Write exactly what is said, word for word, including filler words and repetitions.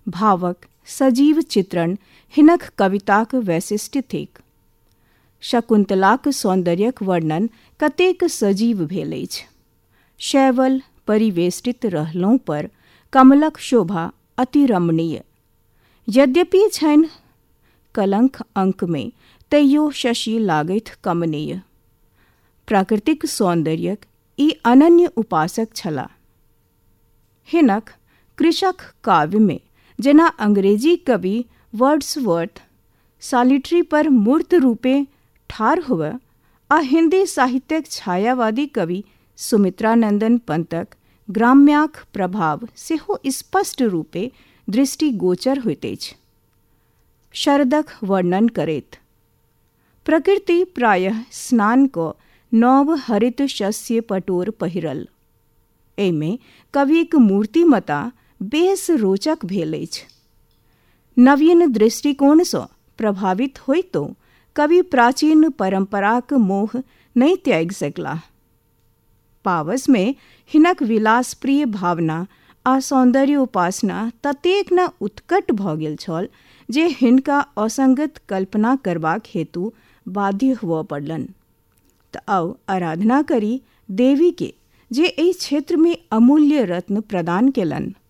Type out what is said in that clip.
भावक सजीव चित्रण हिनक कविताक वैशिष्ट्य थिक। शकुन्तलाक सौन्दर्यक वर्णन कतेक सजीव भेल अछि। शैवल परिवेष्टित रहलों पर कमलक शोभा अति रमणीय। यद्यपि छनि कलंक अंक में, तैयो शशि लागैत कमनीय। प्राकृतिक सौन्दर्यक ई अनन्य उपासक छलाह। हिनक कृषक काव्य में जेना अंग्रेजी कवि वर्ड्सवर्थ सॉलिटरी पर मूर्त रूपे ठाढ़ हुए आ हिंदी साहित्यक छायावादी कवि सुमित्रानंदन पंतक ग्राम्याक प्रभाव सेहो स्पष्ट रूपे दृष्टिगोचर होइत अछि। शरदक वर्णन करैत प्रकृति प्रायः स्नान क नव हरित शस्य पटोर पहिरल। एहिमे कविक मूर्तिमता बेस रोचक भेल अछि। नवीन दृष्टिकोणसँ प्रभावित होइतो कवि प्राचीन परंपराक मोह नहि त्याग सकलाह। पावस में हिनक विलासप्रिय भावना आ सौन्दर्य उपासना ततेक न उत्कट भऽ गेल छल जे हिनका असंगत कल्पना करबाक हेतु बाध्य हुअ पड़लनि। तऽ आउ आराधना करी देवी के जे एहि क्षेत्र में अमूल्य रत्न प्रदान केलनि।